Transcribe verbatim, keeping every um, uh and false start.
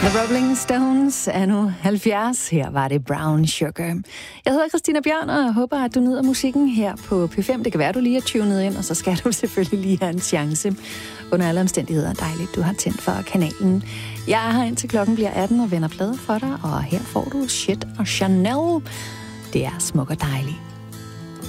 The Rolling Stones er nu halvfjerds. Her var det Brown Sugar. Jeg hedder Christina Bjørn, og jeg håber, at du nyder musikken her på P fem. Det kan være, at du lige er tunet ind, og så skal du selvfølgelig lige have en chance. Under alle omstændigheder dejligt, du har tændt for kanalen. Jeg er her indtil klokken bliver atten og vender plade for dig, og her får du Shit og Chanel. Det er smuk og dejligt.